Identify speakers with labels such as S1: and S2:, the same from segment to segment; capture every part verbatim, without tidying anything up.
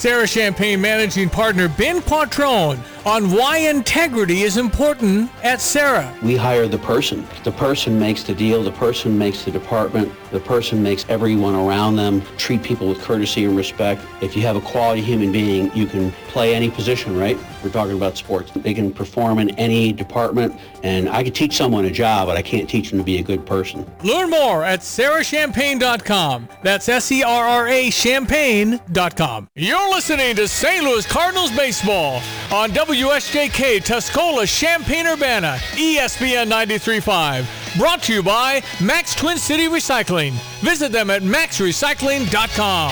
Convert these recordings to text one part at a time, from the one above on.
S1: Sarah Champagne Managing Partner Ben Quattrone on why integrity is important at Sarah.
S2: We hire the person. The person makes the deal. The person makes the department. The person makes everyone around them treat people with courtesy and respect. If you have a quality human being, you can play any position, right? We're talking about sports. They can perform in any department, and I could teach someone a job, but I can't teach them to be a good person.
S1: Learn more at sarah champagne dot com. That's S E R R A champagne dot com. You're listening to Saint Louis Cardinals baseball on W S J K Tuscola, Champaign-Urbana, E S P N ninety-three point five. Brought to you by Max Twin City Recycling. Visit them at max recycling dot com.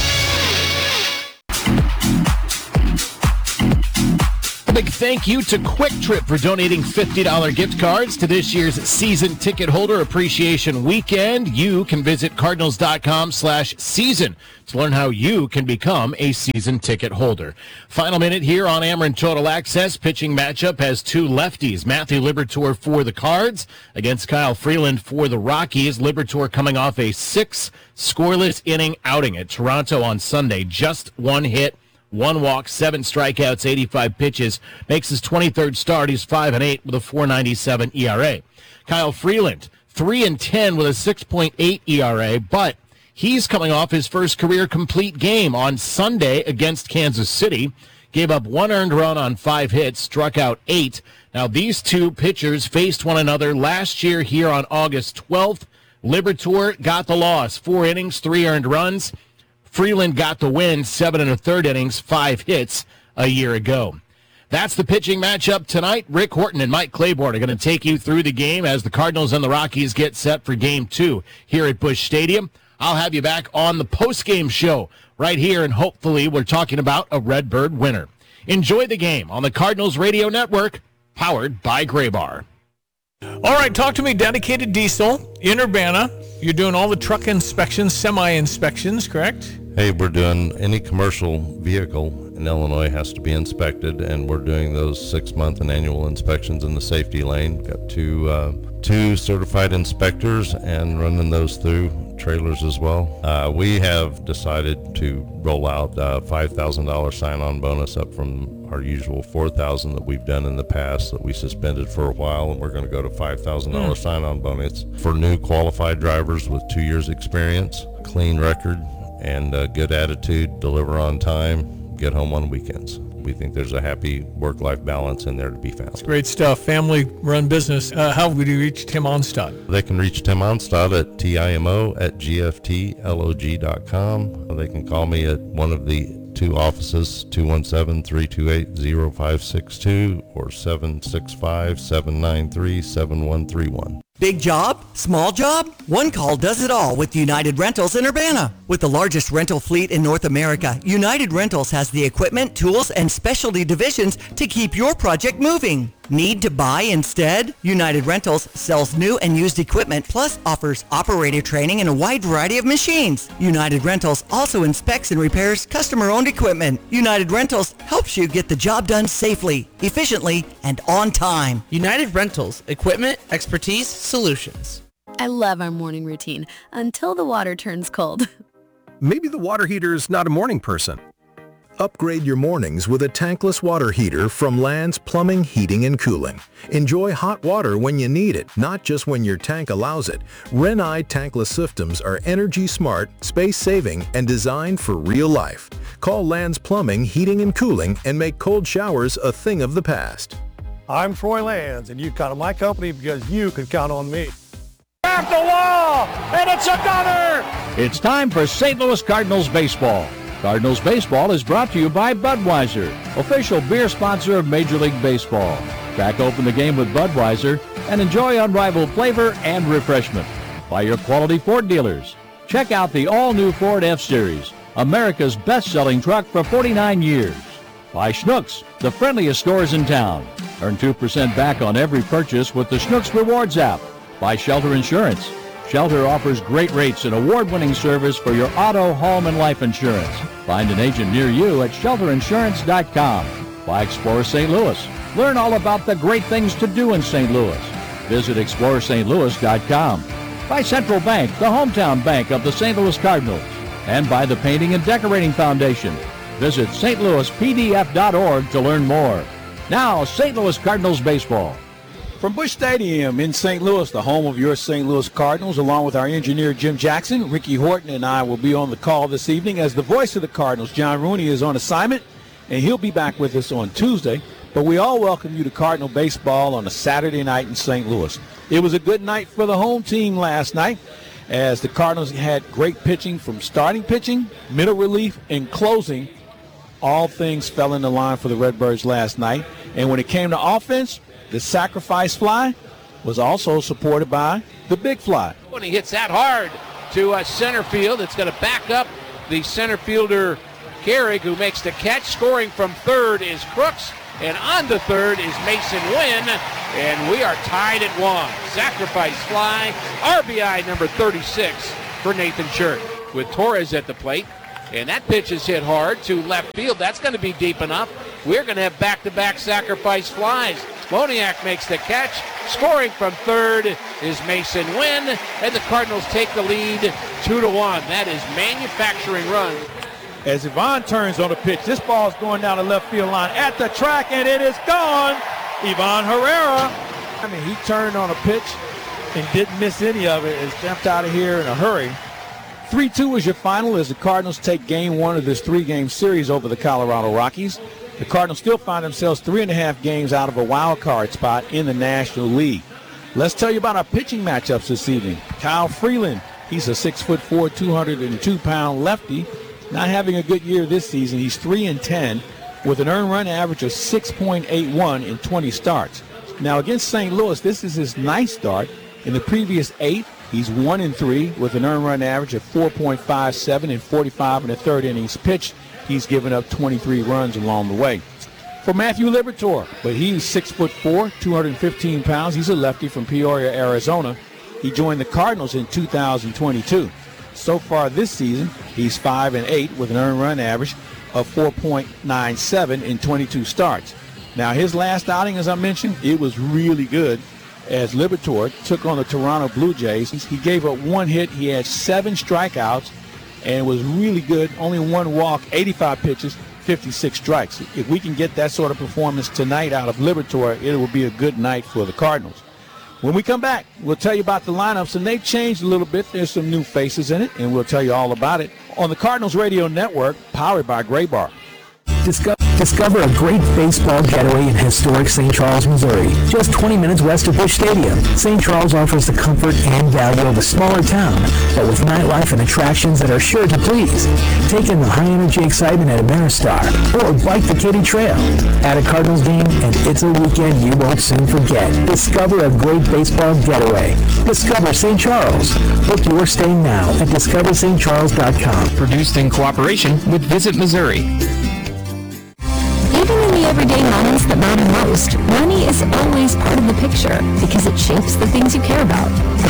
S3: A big thank you to Quick Trip for donating fifty dollars gift cards to this year's season ticket holder appreciation weekend. You can visit cardinals.com slash season to learn how you can become a season ticket holder. Final minute here on Ameren Total Access. Pitching matchup has two lefties. Matthew Liberatore for the Cards against Kyle Freeland for the Rockies. Liberatore coming off a six scoreless inning outing at Toronto on Sunday. Just one hit. One walk, seven strikeouts, eighty-five pitches. Makes his twenty-third start. He's five and eight with a four ninety-seven E R A. Kyle Freeland, three and ten with a six point eight E R A, but he's coming off his first career complete game on Sunday against Kansas City. Gave up one earned run on five hits, struck out eight. Now, these two pitchers faced one another last year here on August twelfth. Liberatore got the loss, four innings, three earned runs. Freeland got the win, seven and a third innings, five hits a year ago. That's the pitching matchup tonight. Rick Horton and Mike Claiborne are going to take you through the game as the Cardinals and the Rockies get set for game two here at Busch Stadium. I'll have you back on the postgame show right here, and hopefully we're talking about a Redbird winner. Enjoy the game on the Cardinals Radio Network, powered by Graybar.
S1: All right, talk to me, Dedicated Diesel in Urbana. You're doing all the truck inspections, semi-inspections, correct?
S4: Hey, we're doing any commercial vehicle in Illinois has to be inspected, and we're doing those six-month and annual inspections in the safety lane. Got two uh, two certified inspectors and running those through trailers as well. Uh, we have decided to roll out a five thousand dollars sign-on bonus up from our usual four thousand dollars that we've done in the past that we suspended for a while, and we're going to go to five thousand dollars mm. sign-on bonus for new qualified drivers with two years experience, clean record, and a good attitude, deliver on time, get home on weekends. We think there's a happy work-life balance in there to be found.
S1: That's great stuff. Family-run business. Uh, how would you reach Tim Onstad?
S4: They can reach Tim Onstad at T-I-M-O at G F T L O G dot com. They can call me at one of the two offices, two one seven, three two eight, zero five six two or seven six five, seven nine three, seven one three one.
S5: Big job? Small job? One call does it all with United Rentals in Urbana. With the largest rental fleet in North America, United Rentals has the equipment, tools, and specialty divisions to keep your project moving. Need to buy instead? United Rentals sells new and used equipment, plus offers operator training and a wide variety of machines. United Rentals also inspects and repairs customer-owned equipment. United Rentals helps you get the job done safely, efficiently, and on time.
S6: United Rentals, equipment, expertise, solutions.
S7: I love our morning routine until the water turns cold.
S8: Maybe the water heater is not a morning person. Upgrade your mornings with a tankless water heater from Land's Plumbing, Heating, and Cooling. Enjoy hot water when you need it, not just when your tank allows it. Renai tankless systems are energy smart, space-saving, and designed for real life. Call Land's Plumbing, Heating, and Cooling and make cold showers a thing of the past.
S9: I'm Troy Lands, and you count on my company because you can count on me. At the wall, and it's another!
S10: It's time for Saint Louis Cardinals baseball. Cardinals baseball is brought to you by Budweiser, official beer sponsor of Major League Baseball. Crack open the game with Budweiser and enjoy unrivaled flavor and refreshment. By your quality Ford dealers. Check out the all-new Ford F-Series, America's best-selling truck for forty-nine years. By Schnucks, the friendliest stores in town. Earn two percent back on every purchase with the Schnucks Rewards app. By Shelter Insurance. Shelter offers great rates and award-winning service for your auto, home, and life insurance. Find an agent near you at shelter insurance dot com. By Explore Saint Louis. Learn all about the great things to do in Saint Louis. Visit explore st louis dot com. By Central Bank, the hometown bank of the Saint Louis Cardinals. And by the Painting and Decorating Foundation. Visit S T Louis P D F dot org to learn more. Now, Saint Louis Cardinals baseball.
S11: From Busch Stadium in Saint Louis, the home of your Saint Louis Cardinals, along with our engineer Jim Jackson, Ricky Horton and I will be on the call this evening as the voice of the Cardinals. John Rooney is on assignment, and he'll be back with us on Tuesday. But we all welcome you to Cardinal baseball on a Saturday night in Saint Louis. It was a good night for the home team last night, as the Cardinals had great pitching from starting pitching, middle relief, and closing. All things fell into line for the Redbirds last night. And when it came to offense, the sacrifice fly was also supported by the big fly.
S12: When he hits that hard to uh, center field, it's going to back up the center fielder, Gehrig, who makes the catch. Scoring from third is Crooks, and on to third is Mason Wynn, and we are tied at one. Sacrifice fly, R B I number thirty-six for Nathan Church, with Torres at the plate. And that pitch is hit hard to left field. That's going to be deep enough. We're going to have back-to-back sacrifice flies. Moniak makes the catch. Scoring from third is Mason Wynn, and the Cardinals take the lead two to one. That is manufacturing run.
S11: As Ivan turns on the pitch, this ball is going down the left field line at the track, and it is gone. Ivan Herrera. I mean, he turned on a pitch and didn't miss any of it. It's jumped out of here in a hurry. three two is your final as the Cardinals take game one of this three-game series over the Colorado Rockies. The Cardinals still find themselves three and a half games out of a wild card spot in the National League. Let's tell you about our pitching matchups this evening. Kyle Freeland, he's a six foot four, two hundred two pound lefty. Not having a good year this season. He's three and ten with an earned run average of six point eight one in twenty starts. Now against Saint Louis, this is his ninth start. In the previous eight, he's one and three with an earned run average of four point five seven in forty-five and a third innings pitched. He's given up twenty-three runs along the way. For Matthew Liberatore, but he's six foot four, two hundred fifteen pounds. He's a lefty from Peoria, Arizona. He joined the Cardinals in two thousand twenty-two. So far this season, he's five and eight with an earned run average of four point nine seven in twenty-two starts. Now his last outing, as I mentioned, it was really good. As Liberatore took on the Toronto Blue Jays, he gave up one hit. He had seven strikeouts and was really good. Only one walk, eighty-five pitches, fifty-six strikes. If we can get that sort of performance tonight out of Liberatore, it will be a good night for the Cardinals. When we come back, we'll tell you about the lineups, and they've changed a little bit. There's some new faces in it, and we'll tell you all about it on the Cardinals Radio Network, powered by Gray Bar.
S13: Discover, discover a great baseball getaway in historic Saint Charles, Missouri. Just twenty minutes west of Busch Stadium, Saint Charles offers the comfort and value of a smaller town, but with nightlife and attractions that are sure to please. Take in the high-energy excitement at Ameristar, or bike the Kitty Trail. At a Cardinals game, and it's a weekend you won't soon forget. Discover a great baseball getaway. Discover Saint Charles. Book your stay now at discover st charles dot com.
S14: Produced in cooperation with Visit Missouri.
S15: Even in the everyday moments that matter most, money is always part of the picture because it shapes the things you care about. The